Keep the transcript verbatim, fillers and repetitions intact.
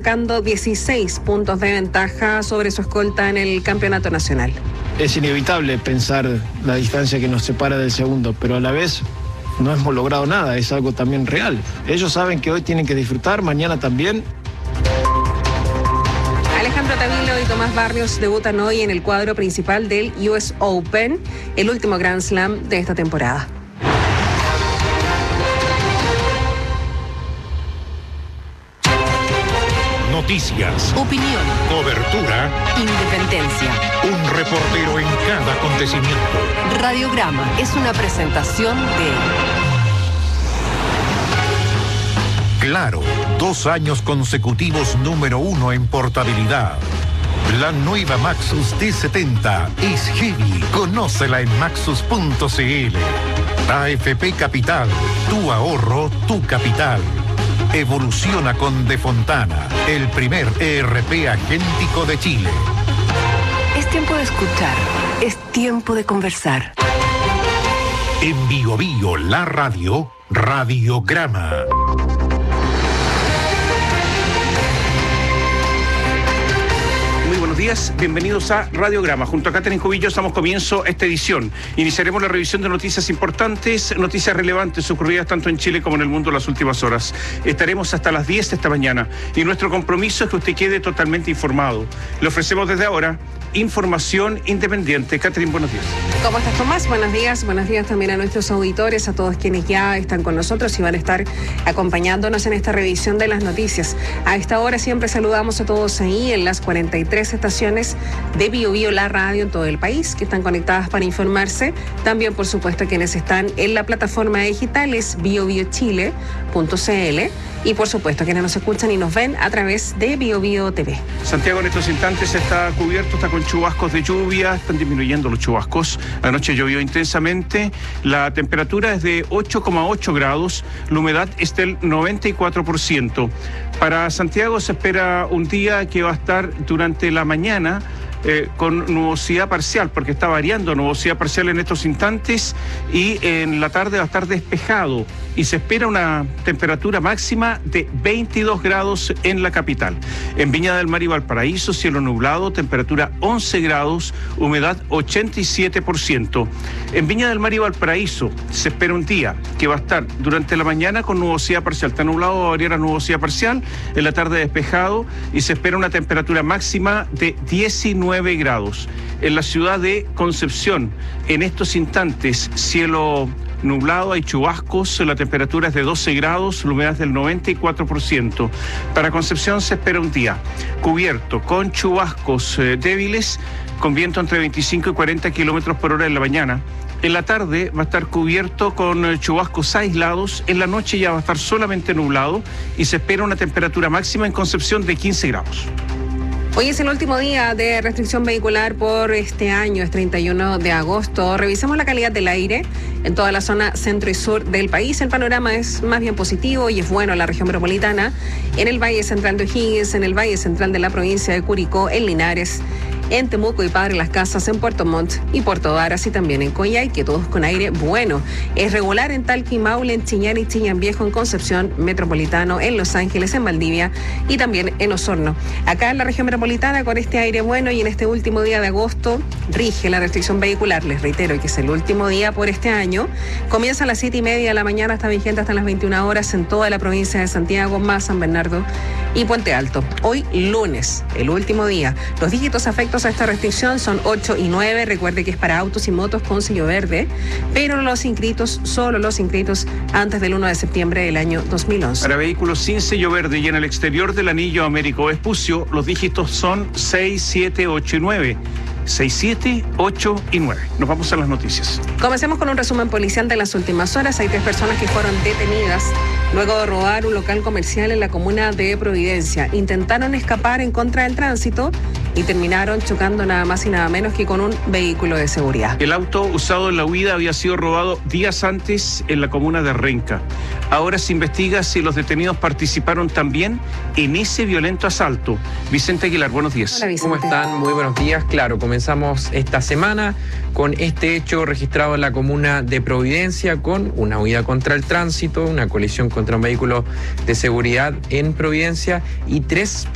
sacando dieciséis puntos de ventaja sobre su escolta en el campeonato nacional. Es inevitable pensar la distancia que nos separa del segundo, pero a la vez no hemos logrado nada, es algo también real. Ellos saben que hoy tienen que disfrutar, mañana también. Alejandro Tavilo y Tomás Barrios debutan hoy en el cuadro principal del U S Open, el último Grand Slam de esta temporada. Noticias, opinión, cobertura, independencia. Un reportero en cada acontecimiento. Radiograma es una presentación de Claro, dos años consecutivos número uno en portabilidad. La nueva Maxus D setenta es heavy. Conócela en maxus punto c l. A F P Capital, tu ahorro, tu capital. Evoluciona con De Fontana, el primer E R P agéntico de Chile. Es tiempo de escuchar, es tiempo de conversar. En Bio Bio, la radio, Radiograma. Buenos días, bienvenidos a Radiograma. Junto a Catherine Cubillos damos comienzo a esta edición. Iniciaremos la revisión de noticias importantes, noticias relevantes ocurridas tanto en Chile como en el mundo en las últimas horas. Estaremos hasta las diez de esta mañana y nuestro compromiso es que usted quede totalmente informado. Le ofrecemos desde ahora información independiente. Catherine, buenos días. ¿Cómo estás, Tomás? Buenos días. Buenos días también a nuestros auditores, a todos quienes ya están con nosotros y van a estar acompañándonos en esta revisión de las noticias. A esta hora siempre saludamos a todos ahí en las cuarenta y tres estaciones de Bio Bio, la radio en todo el país, que están conectadas para informarse. También, por supuesto, quienes están en la plataforma digital es bio bio chile punto c l y, por supuesto, quienes nos escuchan y nos ven a través de Bio Bio T V. Santiago en estos instantes está cubierto, está con chubascos de lluvia, están disminuyendo los chubascos. Anoche llovió intensamente, la temperatura es de ocho coma ocho grados, la humedad es del noventa y cuatro por ciento. Para Santiago se espera un día que va a estar durante la mañana Eh, con nubosidad parcial, porque está variando nubosidad parcial en estos instantes, y en la tarde va a estar despejado y se espera una temperatura máxima de veintidós grados en la capital. En Viña del Mar y Valparaíso, cielo nublado, temperatura once grados, humedad ochenta y siete por ciento. En Viña del Mar y Valparaíso se espera un día que va a estar durante la mañana con nubosidad parcial, está nublado, va a variar a nubosidad parcial, en la tarde despejado y se espera una temperatura máxima de diecinueve grados. En la ciudad de Concepción, en estos instantes, cielo nublado, hay chubascos, la temperatura es de doce grados, la humedad es del noventa y cuatro por ciento. Para Concepción se espera un día cubierto con chubascos eh, débiles, con viento entre veinticinco y cuarenta kilómetros por hora en la mañana. En la tarde va a estar cubierto con eh, chubascos aislados, en la noche ya va a estar solamente nublado y se espera una temperatura máxima en Concepción de quince grados. Hoy es el último día de restricción vehicular por este año, es treinta y uno de agosto. Revisamos la calidad del aire en toda la zona centro y sur del país. El panorama es más bien positivo y es bueno en la región metropolitana, en el Valle Central de O'Higgins, en el Valle Central de la provincia de Curicó, en Linares, en Temuco y Padre Las Casas, en Puerto Montt y Puerto Varas y también en Coyhaique, todos con aire bueno. Es regular en Talca, Maule, en Chiñán y Chillán Viejo, en Concepción, Metropolitano, en Los Ángeles, en Valdivia y también en Osorno. Acá en la región metropolitana, con este aire bueno y en este último día de agosto, rige la restricción vehicular. Les reitero que es el último día por este año. Comienza a las siete y media de la mañana, está vigente hasta las veintiuna horas en toda la provincia de Santiago, más San Bernardo y Puente Alto. Hoy lunes, el último día. Los dígitos afectos a esta restricción son ocho y nueve. Recuerde que es para autos y motos con sello verde, pero los inscritos, solo los inscritos antes del uno de septiembre del año dos mil once. Para vehículos sin sello verde y en el exterior del anillo Américo Vespucio, los dígitos son seis, siete, ocho y nueve. seis, siete, ocho y nueve. Nos vamos a las noticias. Comencemos con un resumen policial de las últimas horas. Hay tres personas que fueron detenidas luego de robar un local comercial en la comuna de Providencia. Intentaron escapar en contra del tránsito y terminaron chocando nada más y nada menos que con un vehículo de seguridad. El auto usado en la huida había sido robado días antes en la comuna de Renca. Ahora se investiga si los detenidos participaron también en ese violento asalto. Vicente Aguilar, buenos días. Hola, Vicente. ¿Cómo están? Muy buenos días. Claro, comenzamos esta semana con este hecho registrado en la comuna de Providencia, con una huida contra el tránsito, una colisión contra un vehículo de seguridad en Providencia y tres